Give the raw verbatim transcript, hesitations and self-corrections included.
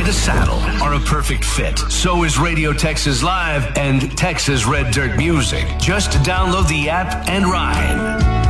the saddle are a perfect fit. So is Radio Texas Live and Texas Red Dirt Music. Just download the app and ride.